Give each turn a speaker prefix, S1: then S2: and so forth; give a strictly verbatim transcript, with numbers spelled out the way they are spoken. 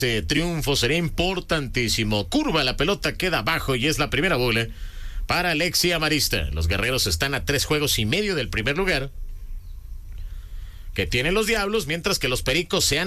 S1: Este triunfo sería importantísimo. Curva, la pelota queda abajo y es la primera bola para Alexia Marista. Los guerreros están a tres juegos y medio del primer lugar que tienen los Diablos, mientras que los Pericos se han